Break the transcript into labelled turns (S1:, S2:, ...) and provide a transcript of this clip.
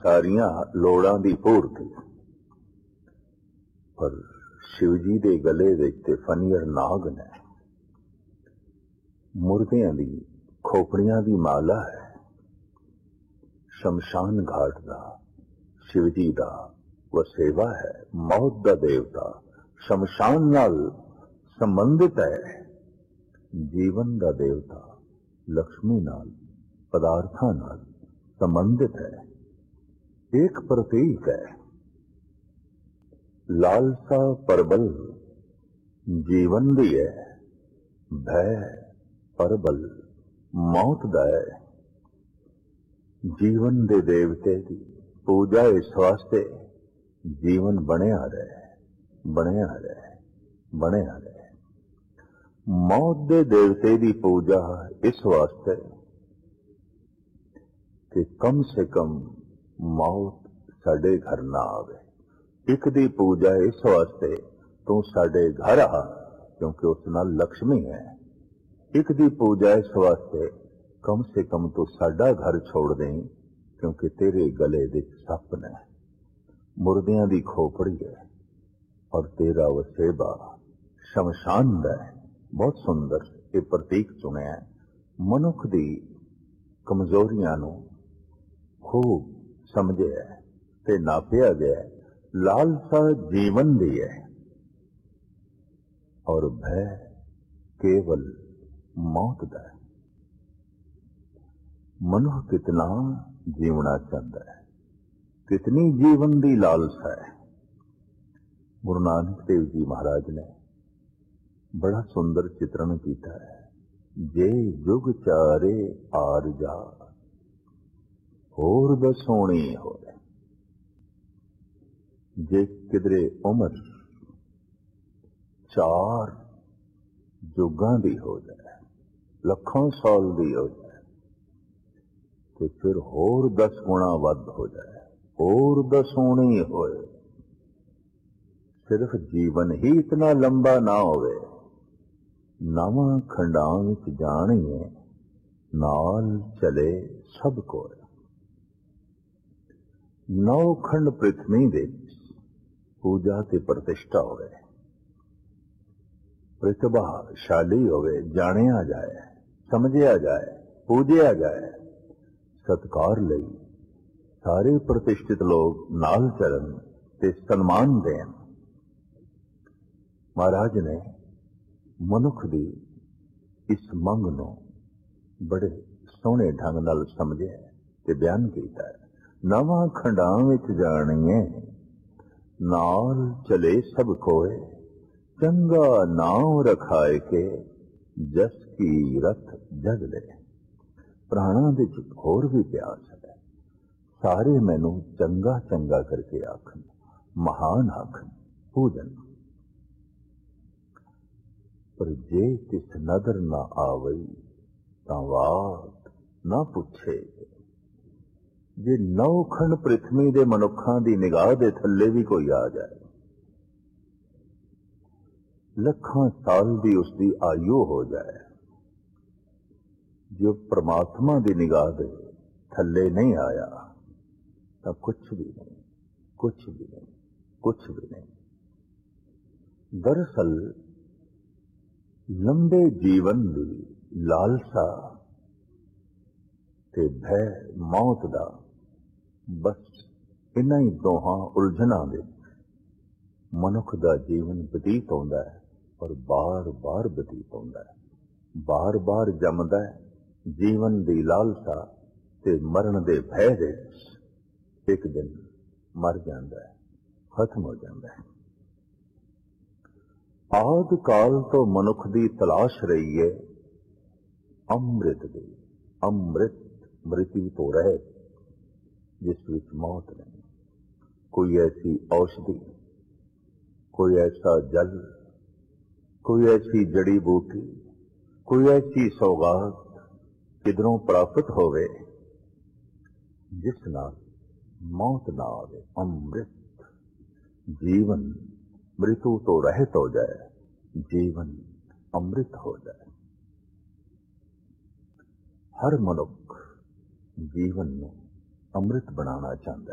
S1: ਸਾਰੀਆਂ ਲੋੜਾਂ ਦੀ ਪੂਰਤੀ। ਪਰ शिव जी ਦੇ ਗਲੇ ਵਿੱਚ ਤੇ ਫਨੀਅਰ ਨਾਗ ਨੇ, ਮੁਰਦਿਆਂ ਦੀ ਖੋਪੜੀਆਂ ਦੀ ਮਾਲਾ ਹੈ। ਸ਼ਮਸ਼ਾਨ ਘਾਟ ਦਾ शिव जी ਦਾ ਵਸੇਵਾ ਹੈ। ਮੌਤ ਦਾ ਦੇਵਤਾ ਸ਼ਮਸ਼ਾਨ ਨਾਲ ਸੰਬੰਧਿਤ ਹੈ। ਜੀਵਨ ਦਾ ਦੇਵਤਾ ਲక్ష్ਮੀ ਨਾਲ, ਪਦਾਰਥਾਂ ਨਾਲ ਸੰਬੰਧਿਤ ਹੈ। ਇੱਕ ਪ੍ਰਤੀਕ ਹੈ। ਲਾਲਸਾ ਪਰਬਲ ਜੀਵਨ ਦੀ ਹੈ, ਭੈ ਪਰਬਲ ਮੌਤ ਦਾ ਹੈ। ਜੀਵਨ ਦੇ ਦੇਵਤੇ ਦੀ ਪੂਜਾ ਇਸ ਵਾਸਤੇ ਜੀਵਨ ਬਣਿਆ ਰਹੇ, ਬਣਿਆ ਰਹੇ, ਬਣਿਆ ਰਹੇ। ਮੌਤ ਦੇ ਦੇਵਤੇ ਦੀ ਪੂਜਾ ਇਸ ਵਾਸਤੇ ਕਿ ਕਮ ਸੇ ਕਮ ਮੌਤ ਸਾਡੇ ਘਰ ਨਾ ਆਵੇ। ਇੱਕ ਦੀ ਪੂਜਾ ਇਸ ਵਾਸਤੇ ਤੂੰ ਸਾਡੇ ਘਰ ਆ, ਕਿਉਂਕਿ ਉਸ ਨਾਲ ਲక్ష్ਮੀ ਹੈ। ਇੱਕ ਦੀ ਪੂਜਾ ਇਸ ਵਾਸਤੇ ਕਮ ਸੇ ਕਮ ਤੂੰ ਸਾਡਾ ਘਰ ਛੋੜ ਦੇਂ, ਕਿਉਂਕਿ ਤੇਰੇ ਗਲੇ ਵਿੱਚ ਸੱਪ ਨੇ, ਮੁਰਦਿਆਂ ਦੀ ਖੋਪੜੀ ਹੈ, ਔਰ ਤੇਰਾ ਵਸੇਬਾ ਸ਼ਮਸ਼ਾਨ ਦਾ ਹੈ। ਬਹੁਤ ਸੁੰਦਰ ਇਹ ਪ੍ਰਤੀਕ ਚੁਣਿਆ। ਮਨੁੱਖ ਦੀ ਕਮਜ਼ੋਰੀਆਂ ਨੂੰ ਖੂਬ ਸਮਝਿਆ ਤੇ ਨਾਪਿਆ ਗਿਆ। ਲਾਲਸਾ ਜੀਵਨ ਦੀ ਹੈ, ਔਰ ਭੈ ਕੇਵਲ ਮੌਤ ਦਾ ਹੈ। ਮਨੁੱਖ ਕਿਤਨਾ ਜੀਵਣਾ ਚਾਹੁੰਦਾ ਹੈ, ਕਿਤਨੀ ਜੀਵਨ ਦੀ ਲਾਲਸਾ ਹੈ। ਗੁਰੂ ਨਾਨਕ ਦੇਵ ਜੀ ਮਹਾਰਾਜ ਨੇ ਬੜਾ ਸੁੰਦਰ ਚਿਤਰਨ ਕੀਤਾ ਹੈ। ਜੇ ਜੁਗ ਚਾਰੇ ਆਰ ਜਾ, ਹੋਰ ਦਸੋਣੀ ਹੋਵੇ। ਜੇ ਕਿਧਰੇ ਉਮਰ 4 ਜੁਗਾਂ ਦੀ ਹੋ ਜਾਏ, ਲੱਖਾਂ ਸਾਲ ਦੀ ਹੋ ਜਾਏ, ਤੇ ਫਿਰ ਹੋਰ 10 ਗੁਣਾ ਵੱਧ ਹੋ ਜਾਏ, ਹੋਰ ਦਸੋਣੀ ਹੋਏ। ਸਿਰਫ ਜੀਵਨ ਹੀ ਇਤਨਾ ਲੰਬਾ ਨਾ ਹੋਵੇ। ਨਵਾਂ ਖੰਡਾਂ ਵਿੱਚ ਜਾਣੀਏ, ਨਾਲ ਚਲੇ ਸਭ ਕੋਲ। 9 ਖੰਡ ਪ੍ਰਿਥਵੀ ਦੇ ਪੂਜਾ ਤੇ ਪ੍ਰਤਿਸ਼ਠਾ ਹੋਵੇ, ਪ੍ਰਤਿਭਾਸ਼ਾਲੀ ਹੋਵੇ, ਜਾਣਿਆ ਜਾਏ, ਸਮਝਿਆ ਜਾਏ, ਪੂਜਿਆ ਜਾਏ। ਸਤਿਕਾਰ ਲਈ ਸਾਰੇ ਪ੍ਰਤਿਸ਼ਠਿਤ ਲੋਕ ਨਾਲ ਚੱਲਣ ਤੇ ਸਨਮਾਨ ਦੇਣ। ਮਹਾਰਾਜ ਨੇ ਮਨੁੱਖ ਦੀ ਇਸ ਮੰਗ ਨੂੰ ਬੜੇ ਸੋਹਣੇ ਢੰਗ ਨਾਲ ਸਮਝਿਆ ਤੇ ਬਿਆਨ ਕੀਤਾ ਹੈ। ਨਵਾਂ ਖੰਡਾਂ ਵਿੱਚ ਜਾਣੀਏ, ਨਾਲ ਚਲੇ ਸਭ ਕੋਏ। ਚੰਗਾ ਨਾਮ ਰਖਾਏ ਕੇ, ਜਸ ਕੀ ਰਥ ਜਗ ਲੈ। ਪ੍ਰਾਣਾਂ ਦੇ ਚ ਹੋਰ ਵੀ ਪਿਆਸ ਹੈ। ਸਾਰੇ ਮੈਨੂੰ ਚੰਗਾ ਚੰਗਾ ਕਰਕੇ ਆਖਣ, ਮਹਾਨ ਆਖਣ, ਪੂਜਨ। ਪਰ ਜੇ ਤਿਸ ਨਦਰ ਨਾ ਆਵਈ, ਤਾਂ ਬਾਤ ਨਾ ਪੁੱਛੇ। ਜੇ 9 ਖੰਡ ਪ੍ਰਿਥਵੀ ਦੇ ਮਨੁੱਖਾਂ ਦੀ ਨਿਗਾਹ ਦੇ ਥੱਲੇ ਵੀ ਕੋਈ ਆ ਜਾਏ, ਲੱਖਾਂ ਸਾਲ ਦੀ ਉਸਦੀ ਆਯੂ ਹੋ ਜਾਏ, ਜੋ ਪ੍ਰਮਾਤਮਾ ਦੀ ਨਿਗਾਹ ਦੇ ਥੱਲੇ ਨਹੀਂ ਆਇਆ, ਤਾਂ ਕੁਛ ਵੀ ਨਹੀਂ, ਕੁਛ ਵੀ ਨਹੀਂ, ਕੁਛ ਵੀ ਨਹੀਂ। ਦਰਅਸਲ ਲੰਬੇ ਜੀਵਨ ਦੀ ਲਾਲਸਾ ਤੇ ਭੈ ਮੌਤ ਦਾ, ਬਸ ਇਨ੍ਹਾਂ ਹੀ ਦੋਹਾਂ ਉਲਝਣਾਂ ਦੇ ਮਨੁੱਖ ਦਾ ਜੀਵਨ ਬਤੀਤ ਹੁੰਦਾ ਹੈ, ਔਰ ਬਾਰ-ਬਾਰ ਬਤੀਤ ਹੁੰਦਾ ਹੈ, ਬਾਰ-ਬਾਰ ਜੰਮਦਾ ਹੈ। ਜੀਵਨ ਦੀ ਲਾਲਸਾ ਤੇ ਮਰਨ ਦੇ ਭੈ ਦੇ ਇੱਕ ਦਿਨ ਮਰ ਜਾਂਦਾ ਹੈ, ਖਤਮ ਹੋ ਜਾਂਦਾ ਹੈ। ਆਦਿ ਕਾਲ ਤੋਂ ਮਨੁੱਖ ਦੀ ਤਲਾਸ਼ ਰਹੀ ਹੈ ਅੰਮ੍ਰਿਤ ਦੀ। ਅੰਮ੍ਰਿਤ ਮ੍ਰਿਤੀ ਤੋਂ ਰਹਿਤ, ਜਿਸ ਵਿੱਚ ਮੌਤ ਨਹੀਂ। ਕੋਈ ਐਸੀ ਔਸ਼ਧੀ, ਕੋਈ ਐਸਾ ਜਲ, ਕੋਈ ਐਸੀ ਜੜੀ ਬੂਟੀ, ਕੋਈ ਐਸੀ ਸੌਗਾਤ ਕਿਧਰੋਂ ਪ੍ਰਾਪਤ ਹੋਵੇ ਜਿਸ ਨਾਲ ਮੌਤ ਨਾ ਆਵੇ। ਅੰਮ੍ਰਿਤ ਜੀਵਨ ਮ੍ਰਿਤੂ ਤੋਂ ਰਹਿਤ ਹੋ ਜਾਏ, ਜੀਵਨ ਅੰਮ੍ਰਿਤ ਹੋ ਜਾਏ। ਹਰ ਮਨੁੱਖ ਜੀਵਨ ਨੂੰ ਅੰਮ੍ਰਿਤ ਬਣਾਉਣਾ ਚਾਹੁੰਦਾ ਹੈ।